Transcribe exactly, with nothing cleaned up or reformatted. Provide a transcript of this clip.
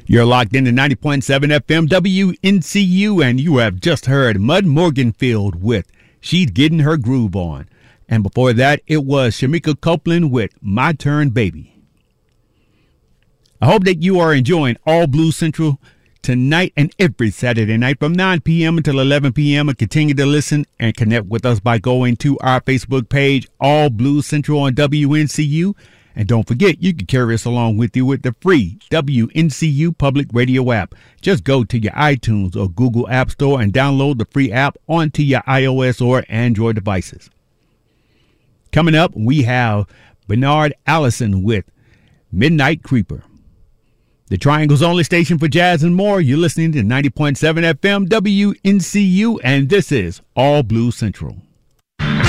You're locked into ninety point seven F M W N C U, and you have just heard Mud Morganfield with She's Getting Her Groove On. And before that, it was Shamika Copeland with My Turn Baby. I hope that you are enjoying All Blues Central tonight and every Saturday night from nine p.m. until eleven p.m. and continue to listen and connect with us by going to our Facebook page, All Blues Central on W N C U. And don't forget, you can carry us along with you with the free W N C U Public Radio app. Just go to your iTunes or Google App Store and download the free app onto your iOS or Android devices. Coming up, we have Bernard Allison with Midnight Creeper. The Triangle's only station for jazz and more. You're listening to ninety point seven F M W N C U, and this is All Blues Central.